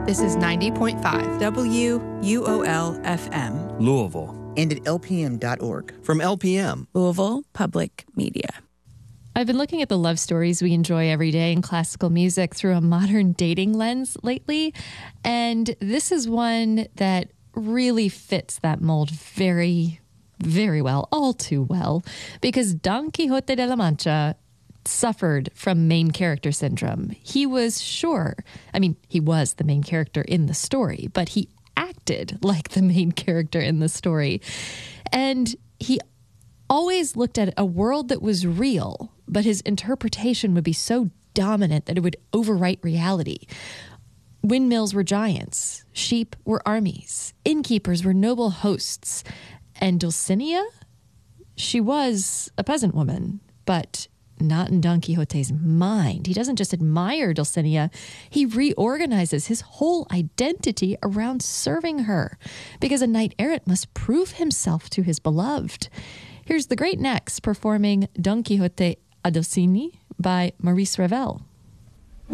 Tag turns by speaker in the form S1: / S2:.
S1: This is 90.5
S2: WUOL-FM.
S3: Louisville.
S4: And at LPM.org.
S3: From LPM.
S2: Louisville Public Media.
S5: I've been looking at the love stories we enjoy every day in classical music through a modern dating lens lately, and this is one that really fits that mold very, very well, all too well, because Don Quixote de la Mancha suffered from main character syndrome. He was he was the main character in the story, but he acted like the main character in the story. And he always looked at a world that was real, but his interpretation would be so dominant that it would overwrite reality. Windmills were giants, sheep were armies, innkeepers were noble hosts, and Dulcinea, she was a peasant woman, but not in Don Quixote's mind. He doesn't just admire Dulcinea, he reorganizes his whole identity around serving her, because a knight-errant must prove himself to his beloved. Here's the Great Necks performing Don Quixote a Dulcinea by Maurice Ravel.